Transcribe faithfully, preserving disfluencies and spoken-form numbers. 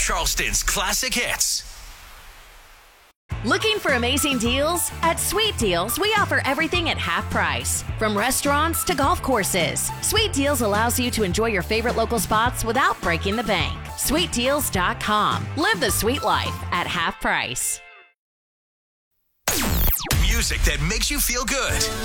Charleston's classic hits. Looking for amazing deals? At Sweet Deals, we offer everything at half price. From restaurants to golf courses, Sweet Deals allows you to enjoy your favorite local spots without breaking the bank. sweet deals dot com. Live the sweet life at half price. Music that makes you feel good.